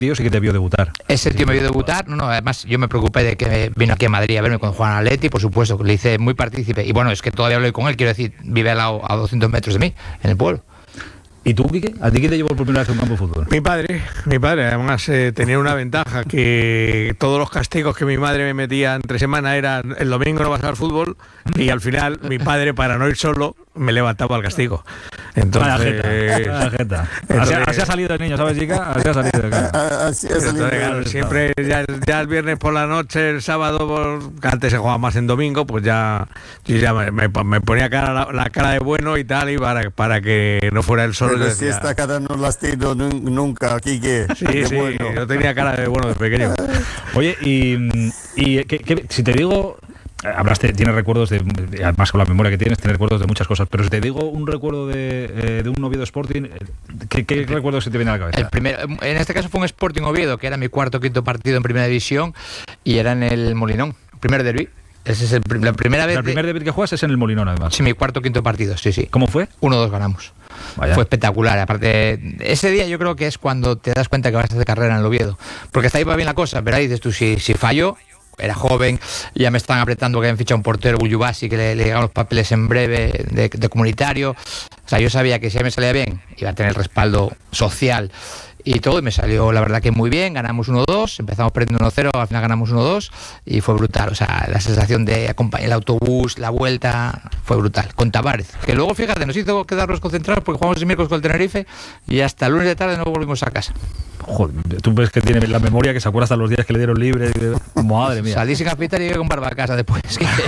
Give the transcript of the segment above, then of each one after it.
tío sí que te vio debutar. Ese tío me vio debutar, además yo me preocupé de que vino aquí a Madrid a verme cuando jugaba en Atleti, por supuesto, que le hice muy partícipe. Y bueno, es que todavía hablé con él, quiero decir, vive al lado, a 200 metros de mí, en el pueblo. ¿Y tú, Quique? ¿A ti quién te llevó por primera vez a un campo de fútbol? Mi padre, además tenía una ventaja, que todos los castigos que mi madre me metía entre semana eran: el domingo no vas al fútbol, y al final mi padre, para no ir solo, me levantaba al castigo. Entonces, jeta. Así ha salido el niño, ¿sabes, chica? Así ha salido. Así ha salido. Claro, siempre, ya el viernes por la noche, el sábado, que antes se jugaba más en domingo, pues yo ya me ponía la cara de bueno y tal, y para que no fuera el solo. Pero si esta cara no la has tenido nunca, Quique. Sí, bueno. Yo tenía cara de bueno de pequeño. Oye, y si te digo... tienes recuerdos además con la memoria que tienes recuerdos de muchas cosas, pero si te digo un recuerdo de un Oviedo Sporting, ¿qué recuerdo se te viene a la cabeza? El primero, en este caso fue un Sporting Oviedo, que era mi cuarto o quinto partido en primera división, y era en el Molinón, primer derbi. Ese es la primera vez. El primer derbi que juegas es en el Molinón, además. Sí, mi cuarto o quinto partido, sí. ¿Cómo fue? 1-2 ganamos. Vaya. Fue espectacular. Aparte, ese día yo creo que es cuando te das cuenta que vas a hacer carrera en el Oviedo, porque hasta ahí va bien la cosa, pero ahí dices tú, si fallo, era joven, ya me estaban apretando que habían fichado un portero, Bullubasi, que le llegaban los papeles en breve de comunitario. O sea, yo sabía que si me salía bien, iba a tener respaldo social y todo, y me salió la verdad que muy bien. Ganamos 1-2, empezamos perdiendo 1-0, al final ganamos 1-2 y fue brutal. O sea, la sensación de acompañar el autobús, la vuelta, fue brutal. Con Tavares, que luego, fíjate, nos hizo quedarnos concentrados porque jugamos el miércoles con el Tenerife y hasta el lunes de tarde no volvimos a casa. Joder, tú ves que tiene la memoria que se acuerda hasta los días que le dieron libre. Madre mía. Salí sin afeitar y llegué con barba a casa después.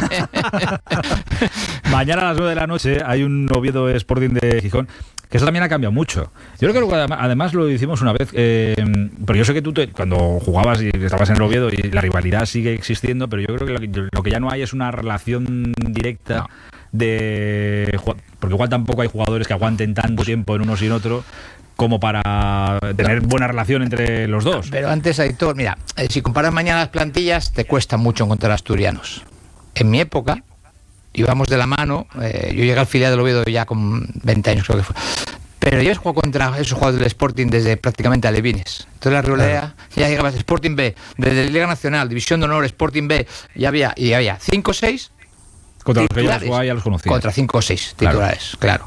Mañana a las 9 de la noche hay un Oviedo Sporting de Gijón, que eso también ha cambiado mucho. Yo creo que además lo hicimos una vez, pero yo sé que tú cuando jugabas y estabas en el Oviedo y la rivalidad sigue existiendo, pero yo creo que lo que ya no hay es una relación directa porque igual tampoco hay jugadores que aguanten tanto tiempo en unos y en otro como para tener buena relación entre los dos. Pero antes, Aitor, mira, si comparas mañana las plantillas, te cuesta mucho encontrar asturianos. En mi época íbamos de la mano, yo llegué al filial del Oviedo ya con 20 años creo que fue, pero yo he jugado contra esos jugadores del Sporting desde prácticamente alevines. Entonces la rivalidad, ya llegabas Sporting B, desde la Liga Nacional, División de Honor, Sporting B, y había 5 o 6 contra los que ya los conocía. Contra 5 o 6 titulares, claro.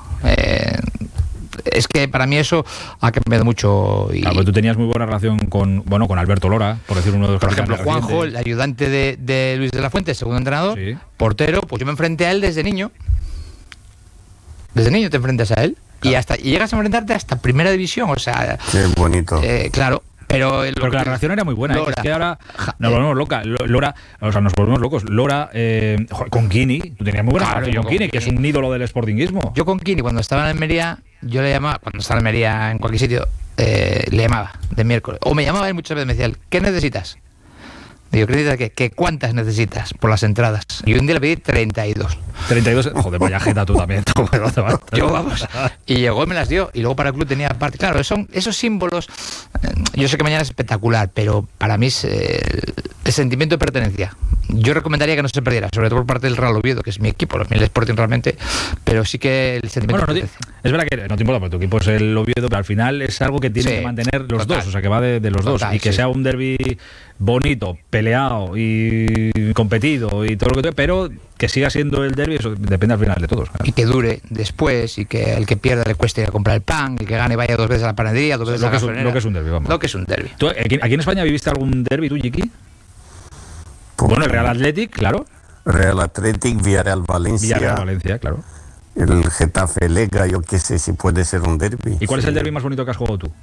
Es que para mí eso ha cambiado mucho. Y claro, tú tenías muy buena relación con Alberto Lora, por decir uno de los. Por ejemplo, Juanjo, el ayudante de Luis de la Fuente, segundo entrenador, sí. Portero, pues yo me enfrenté a él desde niño. Desde niño te enfrentas a él, claro. Y llegas a enfrentarte hasta primera división, o sea. Qué bonito. Claro. Pero la relación era muy buena. Lora, es que ahora nos volvemos locas. Lora, o sea, nos volvemos locos. Lora, con Kini, tú tenías muy buena relación con Kini, que es un ídolo del sportinguismo. Yo con Kini, cuando estaba en Almería, yo le llamaba, cuando estaba en Almería, en cualquier sitio, le llamaba de miércoles. O me llamaba él muchas veces, me decía, ¿qué necesitas? Digo, ¿qué cuántas necesitas por las entradas? Y un día le pedí 32. 32, joder, vaya jeta tú también. Yo, vamos. Y llegó y me las dio. Y luego para el club tenía parte. Claro, son esos símbolos. Yo sé que mañana es espectacular, pero para mí es el sentimiento de pertenencia. Yo recomendaría que no se perdiera, sobre todo por parte del Real Oviedo, que es mi equipo, el Sporting realmente, pero sí que el sentimiento de pertenencia. Es verdad que no te importa, porque tu equipo es el Oviedo, pero al final es algo que tiene que mantener los dos, o sea, que va de los dos. Y que sea un derbi bonito, peleado y competido y todo lo que pero que siga siendo el derbi, eso depende al final de todos. Claro. Y que dure después, y que el que pierda le cueste ir a comprar el pan, el que gane vaya 2 veces a la panadería, 2 veces a la gasolinera. Lo que es un derbi, vamos. Lo que es un derbi. ¿Tú, aquí en España viviste algún derbi tú, Yiki? Bueno, el Real Athletic, claro. Real Athletic, Villarreal Valencia. Villarreal Valencia, claro. El Getafe Lega, yo qué sé si puede ser un derbi. ¿Y cuál es el derbi más bonito que has jugado tú?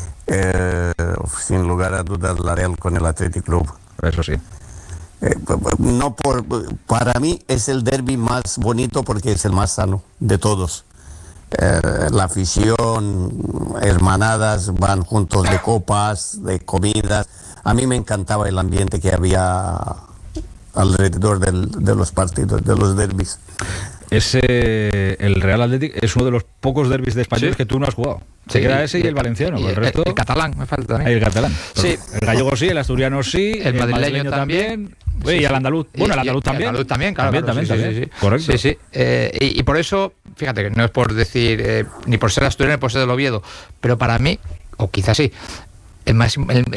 Sin lugar a dudas, la Real con el Athletic Club. Eso sí. Para mí es el derbi más bonito porque es el más sano de todos. La afición, hermanadas, van juntos de copas, de comidas. A mí me encantaba el ambiente que había alrededor de los partidos, de los derbis. El Real Athletic es uno de los pocos derbis de españoles que tú no has jugado. Se queda ese y el valenciano, el resto... El catalán, me falta también. El catalán. Sí. El gallego sí, el asturiano sí, el madrileño también. Sí, y el andaluz. Bueno, el andaluz también. El andaluz también, claro. También. Sí. Correcto. Sí. Y por eso, fíjate, que no es por decir, ni por ser asturiano ni por ser del Oviedo, pero para mí, o quizás sí, el